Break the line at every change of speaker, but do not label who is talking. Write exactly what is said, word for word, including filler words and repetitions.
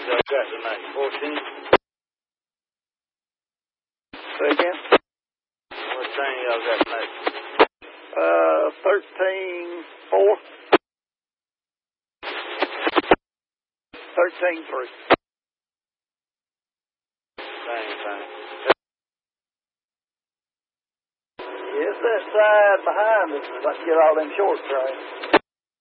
y'all got tonight? fourteen?
Say again?
What time y'all got tonight?
Uh, thirteen four. thirteen three.
Same thing.
It's that side behind us that get all them short trains.